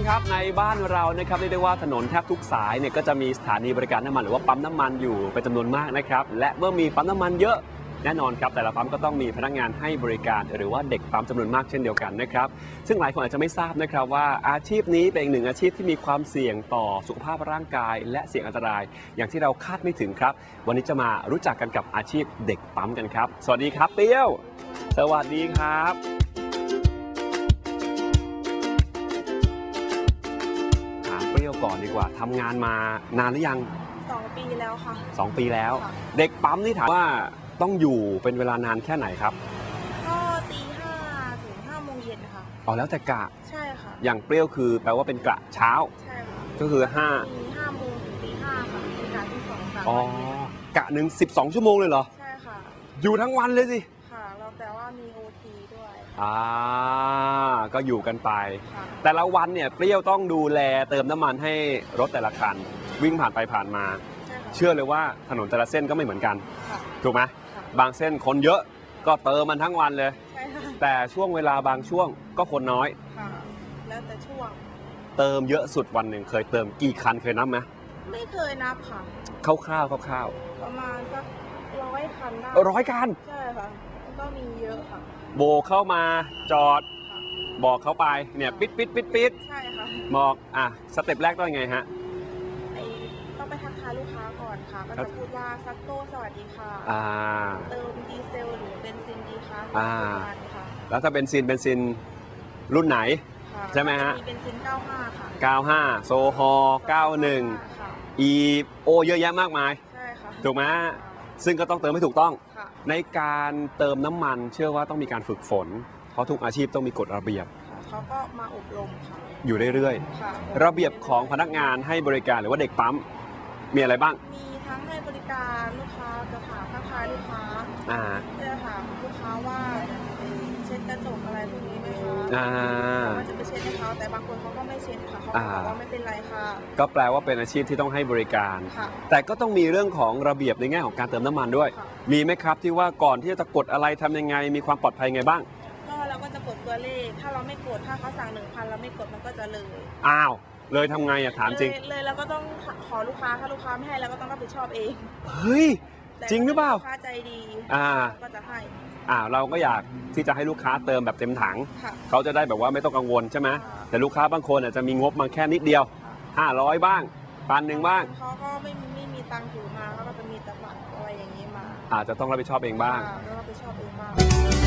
ครับในบ้านเรานะครับเรียกได้ว่าถนนแทบทุกสายเนี่ยก็จะมีสถานีบริการน้ำมันหรือว่าปั๊มน้ำมันอยู่เป็นจำนวนมากนะครับและเมื่อมีปั๊มน้ำมันเยอะแน่นอนครับแต่ละปั๊มก็ต้องมีพนักงานให้บริการหรือว่าเด็กปั๊มจำนวนมากเช่นเดียวกันนะครับซึ่งหลายคนอาจจะไม่ทราบนะครับว่าอาชีพนี้เป็นอีกหนึ่งอาชีพที่มีความเสี่ยงต่อสุขภาพร่างกายและเสี่ยงอันตรายอย่างที่เราคาดไม่ถึงครับวันนี้จะมารู้จักกันกับอาชีพเด็กปั๊มกันครับสวัสดีครับเปรี้ยวสวัสดีครับเปรี้ยวก่อนดีกว่าทำงานมานานหรือยัง 2 ปีแล้วค่ะ 2 ปีแล้วเด็กปั๊มนี่ถามว่าต้องอยู่เป็นเวลานานแค่ไหนครับก็ตี 5 ถึง 5 โมงเย็นค่ะอ๋อแล้วแต่กะใช่ค่ะอย่างเปรี้ยวคือแปลว่าเป็นกะเช้าใช่ค่ะก็คือมี5 โมงถึงตี 5ค่ะเป็นกะที่2 3 อ๋อกะหนึ่ง12 ชั่วโมงเลยเหรอใช่ค่ะอยู่ทั้งวันเลยสิค่ะเราแต่ว่ามี OT ด้วยก็อยู่กันไปแต่ละวันเนี่ยเปรี้ยวต้องดูแลเติมน้ำมันให้รถแต่ละคันวิ่งผ่านไปผ่านมาเชื่อเลยว่าถนนแต่ละเส้นก็ไม่เหมือนกันถูกไหมบางเส้นคนเยอะก็เติมมันทั้งวันเลยแต่ช่วงเวลาบางช่วงก็คนน้อยแล้วแต่ช่วงเติมเยอะสุดวันหนึ่งเคยเติมกี่คันเคยนับไหมไม่เคยนับค่ะคร่าวประมาณสัก100 คันได้ 100 คันใช่ค่ะก็มีเยอะค่ะโบเข้ามาจอดบอกเขาไปเนี่ยปิดใช่ค่ะบอกสเต็ปแรกต้องยังไงฮะต้องไปทักทายลูกค้าก่อนค่ะก็จะพูดว่าซักโก้สวัสดีค่ะเติมดีเซลหรือเบนซินดีคะแล้วถ้าเบนซินรุ่นไหนใช่ไหมฮะมีเบนซิน95ค่ะ 95โซฮอล์91อีโอเยอะแยะมากมายใช่ค่ะถูกไหมซึ่งก็ต้องเติมให้ถูกต้องในการเติมน้ำมันเชื่อว่าต้องมีการฝึกฝนเพราะทุกอาชีพต้องมีกฎระเบียบเขาก็มาอบรมค่ะอยู่เรื่อยๆระเบียบของพนักงานให้บริการหรือว่าเด็กปั๊มมีอะไรบ้างมีทั้งให้บริการลูกค้าจะถามทักทายลูกค้าจะถามลูกค้าว่าเช็ดกระจกอะไรพวกนี้ไหมคะมันจะไปเช็ดให้เขาแต่บางคนเขาก็ไม่เช็ดค่ะเขาบอกว่าไม่เป็นไรค่ะก็แปลว่าเป็นอาชีพที่ต้องให้บริการแต่ก็ต้องมีเรื่องของระเบียบในแง่ของการเติมน้ำมันด้วยมีไหมครับที่ว่าก่อนที่จะกดอะไรทำยังไงมีความปลอดภัยไงบ้างก็เราก็จะกดตัวเลขถ้าเราไม่กดถ้าเขาสั่ง 1,000เราไม่กดมันก็จะเลยเลยทำไงถามจริงเลยเราก็ต้องขอลูกค้าถ้าลูกค้าไม่ให้เราก็ต้องรับผิดชอบเองเฮ้ยจริงหรือเปล่าลูกค้าใจดีก็จะให้เราก็อยากที่จะให้ลูกค้าเติมแบบเต็มถังเขาจะได้แบบว่าไม่ต้องกังวลใช่ไหมแต่ลูกค้าบางคนอาจจะมีงบมาแค่นิดเดียว500บ้าง1,000บ้างเขาก็ไม่มีตังค์ถือมาเขาก็จะมีแต่บัตรอะไรอย่างนี้มาอาจจะต้องรับผิดชอบเองบ้างรับผิดชอบเองบ้าง